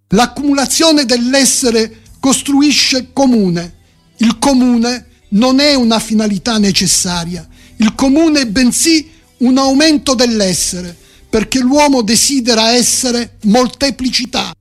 L'accumulazione dell'essere costruisce comune. Il comune non è una finalità necessaria. Il comune è bensì un aumento dell'essere, perché l'uomo desidera essere molteplicità.